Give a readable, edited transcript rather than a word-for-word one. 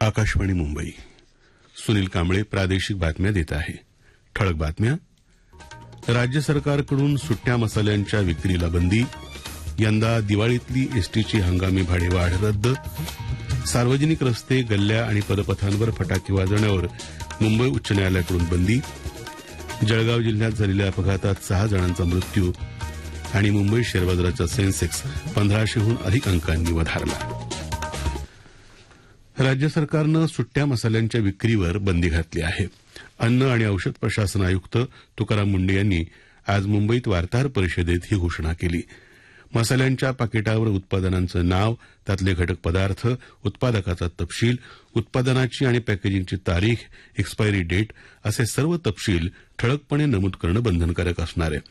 आकाशवाणी मुंबई. सुनील कांबळे प्रादेशिक बातम्या देत आहे. ठळक बातम्या. राज्य सरकारकडून सुट्ट्या मसाल्यांच्या विक्रीला बंदी. यंदा दिवाळीतली एसटीची हंगामी भाडेवाढ रद्द. सार्वजनिक रस्ते, गल्ल्या आणि पदपथांवर फटाके वाजवण्यावर मुंबई उच्च न्यायालयाकडून बंदी. जळगाव जिल्ह्यात झालेल्या अपघातात 6 जणांचा मृत्यू. आणि मुंबई शेअर बाजाराचा सेन्सेक्स 1500हून अधिक अंकांनी वधारला. राज्य सरकारनं सुट्ट्या मसाल्यांच्या विक्रीवर बंदी घातली आहे. अन्न आणि औषध प्रशासन आयुक्त तुकाराम मुंढे यांनी आज मुंबईत वार्ताहर परिषदेत ही घोषणा केली. मसाल्यांच्या पाकिटावर उत्पादनांचं नाव, त्यातले घटक पदार्थ, उत्पादकाचा तपशील, उत्पादनाची आणि पॅकेजिंगची तारीख, एक्सपायरी डेट असे सर्व तपशील ठळकपणे नमूद करणं बंधनकारक असणार आहे.